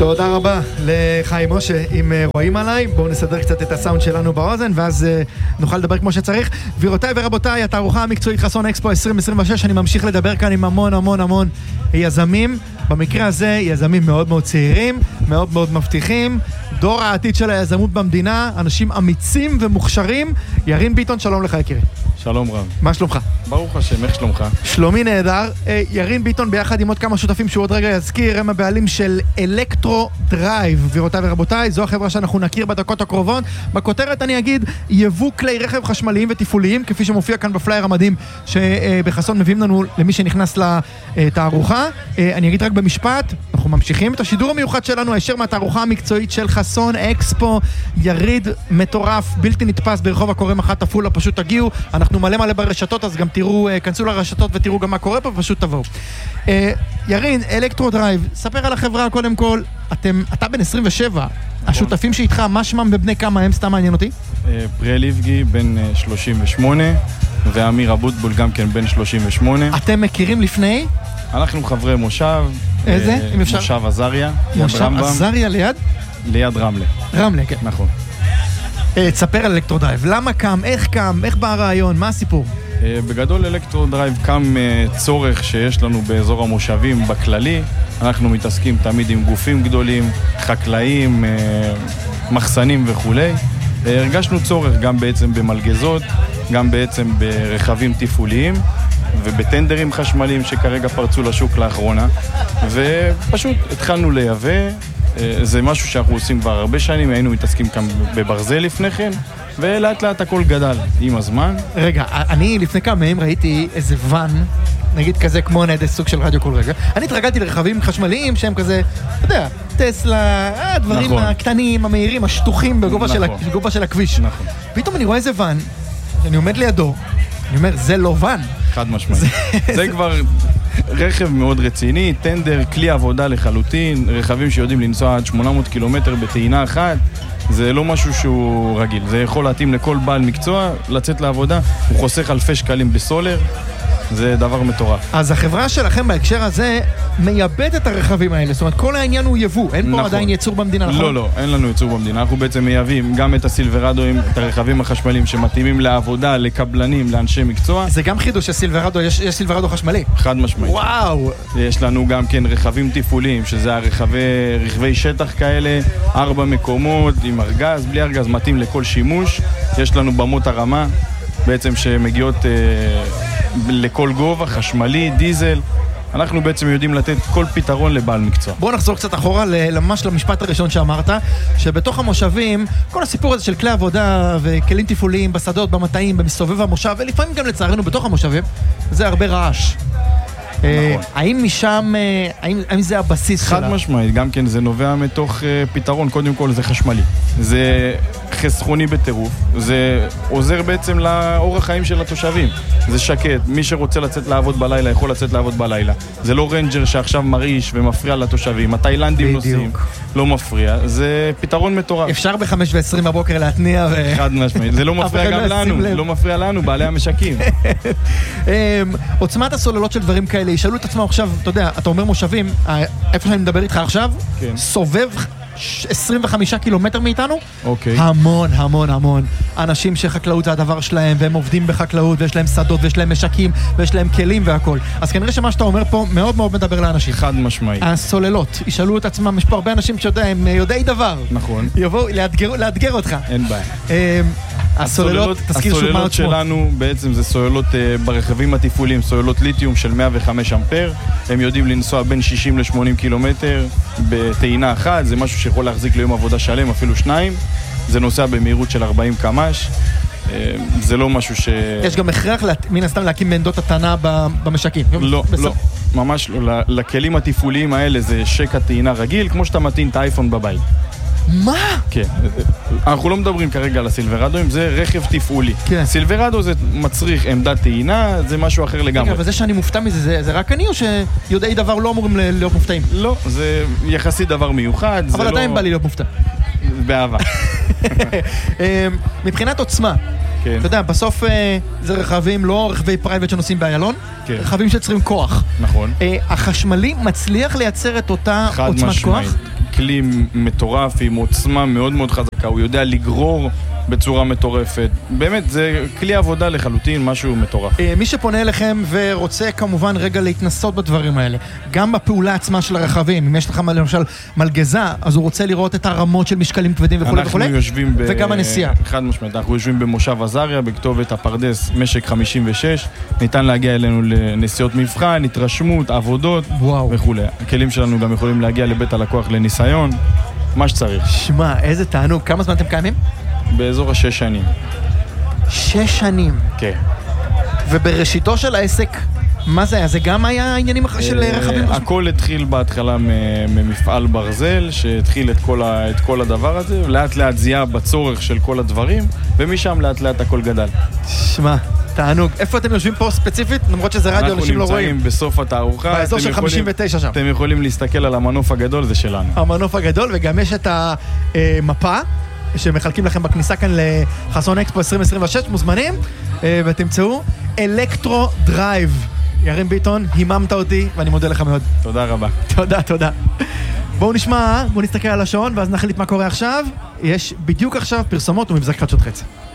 תודה רבה לחיים משה. אם רואים עליי, בואו נסדר קצת את הסאונד שלנו באוזן, ואז נוכל לדבר כמו שצריך. גבירותיי ורבותיי, התערוכה המקצועית חסון אקספו 2026, אני ממשיך לדבר כאן עם המון יזמים. במקרה הזה יזמים מאוד מאוד צעירים, מאוד מאוד מבטיחים, דור העתיד של היזמות במדינה, אנשים אמיצים ומוכשרים. ירין ביטון, שלום לך יקירי. שלום רב. מה שלומך? ברוך השם, איך שלומך? שלומי נהדר. ירין ביטון ביחד עם עוד כמה שותפים שהוא עוד רגע יזכיר, הם הבעלים של אלקטרו דרייב. גבירותיי ורבותיי, זו החברה שאנחנו נכיר בדקות הקרובות. בכותרת אני אגיד, יבוא כלי רכב חשמליים ותפעוליים, כפי שמופיע כאן בפלייר המדהים שבחסון מביאים לנו למי שנכנס לתערוכה. אני אגיד רק במשפט, אנחנו ממשיכים את השידור המיוחד שלנו הישר מהתערוכה המקצועית של חסון אקספו. יריד מטורף, בלתי נתפס ברחוב הקורם אחת עפולה, פשוט תגיעו. אנחנו מלא ברשתות, אז גם תראו, כנסו לרשתות ותראו גם מה קורה פה, פשוט תבואו. ירין, אלקטרו דרייב, ספר על החברה קודם כל. אתה בן 27, השותפים שאיתך, מה שמם ובני כמה הם, סתם מעניין אותי? פריאל ליבגי, בן 38, ואמיר אבוטבול גם כן בן 38. אתם מכירים לפני? אנחנו חברי מושב. איזה? אם אפשר? מושב עזריה. מושב עזריה ליד? ליד רמלה. רמלה, כן. נכון. תספר על אלקטרו דרייב, למה קם, איך בא הרעיון, מה הסיפור? בגדול אלקטרו דרייב קם צורך שיש לנו באזור המושבים בכללי. אנחנו מתעסקים תמיד עם גופים גדולים, חקלאים, מחסנים וכו'. הרגשנו צורך גם בעצם במלגזות, גם בעצם ברכבים תפעוליים ובטנדרים חשמליים שכרגע פרצו לשוק לאחרונה, ופשוט התחלנו לייבא. זה משהו שאנחנו עושים כבר הרבה שנים, היינו מתעסקים כאן בברזל לפני כן, ולאט לאט הכל גדל עם הזמן. רגע, אני לפני כמה מהם ראיתי איזה ואן, נגיד כזה כמו ניידת סוג של רדיו כל רגע. אני התרגלתי לרכבים חשמליים שהם כזה, אתה יודע, טסלה, הדברים הקטנים, המהירים, השטוחים בגובה של הכביש. נכון. פתאום אני רואה איזה ואן, שאני עומד לידו, אני אומר, זה לא ואן. חד משמעית. זה כבר רכב מאוד רציני, טנדר, כלי עבודה לחלוטין, רכבים שיודעים לנסוע עד 800 קילומטר בטעינה אחת. זה לא משהו שהוא רגיל, זה יכול להתאים לכל בעל מקצוע, לצאת לעבודה, הוא חוסך אלפי שקלים בסולר, זה דבר מטורף. אז החברה שלכם בהקשר הזה מייבאת את הרכבים האלה, זאת אומרת כל העניין הוא יבוא, אין פה נכון. עדיין ייצור במדינה, נכון? לא, אין לנו ייצור במדינה, אנחנו בעצם מייבאים גם את הסילברדוים, את הרכבים החשמליים שמתאימים לעבודה, לקבלנים, לאנשי מקצוע. זה גם חידוש שסילברדו, יש סילברדו חשמלי. חד משמעית. וואו! יש לנו גם כן רכבים תפעוליים, שזה רכבי שטח כאלה, 4 מקומות, עם ארגז, בלי ארגז, מתאים לכל שימוש. יש לנו במות הרמה, בעצם שמגיעות לכל גובה, חשמלי, דיזל. אנחנו בעצם יודעים לתת כל פתרון לבעל מקצוע. בואו נחזור קצת אחורה ממש למשפט הראשון שאמרת, שבתוך המושבים, כל הסיפור הזה של כלי עבודה וכלים תפעוליים בשדות, במטעים, במסובב המושב, ולפעמים גם לצערנו בתוך המושבים, זה הרבה רעש. נכון. האם משם, האם זה הבסיס שלה? חד משמעית, גם כן זה נובע מתוך פתרון, קודם כל זה חשמלי. זה חסכוני בטירוף, זה עוזר בעצם לאורח חיים של התושבים. זה שקט, מי שרוצה לצאת לעבוד בלילה יכול לצאת לעבוד בלילה. זה לא רנג'ר שעכשיו מרעיש ומפריע לתושבים, התאילנדים נוסעים, לא מפריע, זה פתרון מטורף. אפשר ב-5:20 בבוקר להתניע חד משמעית, זה לא מפריע גם לנו, לא מפריע לנו, בעלי המשקים. עוצמת הסוללות של דברים כאלה, ישאלו את עצמם עכשיו, אתה יודע, אתה אומר מושבים, איפה שאני מדבר איתך עכשיו, סובב 25 קילומטר מאיתנו, המון אנשים שחקלאות זה הדבר שלהם, והם עובדים בחקלאות, ויש להם שדות, ויש להם משקים, ויש להם כלים והכל. אז כנראה שמה שאתה אומר פה מאוד מאוד מדבר לאנשים. חד משמעית. הסוללות, ישאלו את עצמם, יש פה הרבה אנשים הם יודעי דבר. נכון. יבואו לאתגר אותך. אין בעיה. הסוללות, תזכיר שוב מה עוד שמות. הסוללות שלנו בעצם זה סוללות ברכבים התפעוליים, סוללות ליתיום של 105 אמפר. הם יודעים לנסוע בין 60 ל-80 קילומטר בטעינה אחת, זה משהו שיכול להחזיק ליום עבודה שלם, אפילו 2. זה נוסע במהירות של 40 קמ"ש. זה לא משהו יש גם הכרח מן הסתם להקים מעמדות התנה במשקים. לא, ממש לא. לכלים התפעוליים האלה זה שקע טעינה רגיל, כמו שאתה מתאים את האייפון בבית. מה? כן. אנחנו לא מדברים כרגע על הסילברדוים, זה רכב תפעולי. כן. סילברדו זה מצריך עמדת טעינה, זה משהו אחר לגמרי. אבל זה שאני מופתע מזה, זה רק אני או שיודעי דבר לא אמורים להיות מופתעים? לא, זה יחסית דבר מיוחד. אבל עדיין בא לי להיות מופתע. באהבה. מבחינת עוצמה, כן. אתה יודע, בסוף זה רכבים, לא רכבי פרייבט שנוסעים באיילון, כן. רכבים שצריכים כוח. נכון. החשמלי מצליח לייצר את אותה עוצמת כוח? כלי מטורף עם עוצמה מאוד מאוד חזקה, הוא יודע לגרור בצורה מטורפת. באמת, זה כלי עבודה לחלוטין, משהו מטורף. מי שפונה אליכם ורוצה כמובן רגע להתנסות בדברים האלה, גם בפעולה עצמה של הרכבים, אם יש לך למשל מלגזה, אז הוא רוצה לראות את הרמות של משקלים כבדים וכו' וכו', וגם הנסיעה. חד משמעית, אנחנו יושבים במושב עזריה, בכתובת הפרדס, משק 56, ניתן להגיע אלינו לנסיעות מבחן, התרשמות, עבודות וכו'. הכלים שלנו גם יכולים להגיע לבית הלקוח לניסיון, מה שצריך. שמע, איזה תענוג. כמה זמן אתם קיימים? באזור 6 שנים. 6 שנים? כן. ובראשיתו של העסק, מה זה היה? זה גם היה עניינים של רכבים? הכל התחיל בהתחלה ממפעל ברזל, שהתחיל את כל הדבר הזה, ולאט לאט זיהה בצורך של כל הדברים, ומשם לאט לאט הכל גדל. שמע, תענוג. איפה אתם יושבים פה ספציפית? למרות שזה רדיו, אנשים לא רואים. אנחנו נמצאים בסוף התערוכה. באזור של 59 שם. אתם יכולים להסתכל על המנוף הגדול, זה שלנו. המנוף הגדול, וגם יש את המפה שמחלקים לכם בכניסה כאן לחסון אקספו 2026, מוזמנים, ותמצאו אלקטרו דרייב. ירין ביטון, היממת אותי, ואני מודה לך מאוד. תודה רבה. תודה. בואו נסתכל על השעון, ואז נחליט מה קורה עכשיו. יש בדיוק עכשיו פרסומות ומבזק חדשות חצי.